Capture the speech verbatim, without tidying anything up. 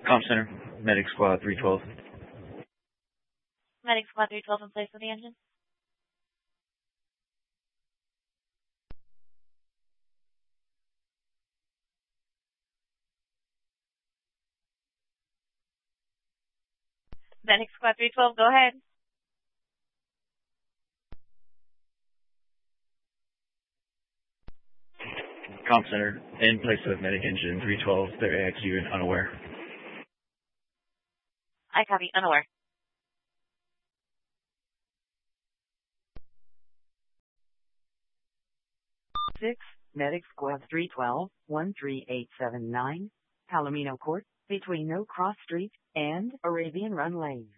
Comp Center, Medic Squad three twelve. Medic Squad three twelve in place with the engine. Medic Squad three twelve, go ahead. Comp Center, in place with Medic Engine three twelve, they're A X U and unaware. I copy, unaware. Six, Medic Squad three twelve, one three eight seven nine, Palomino Court, between No Cross Street and Arabian Run Lane.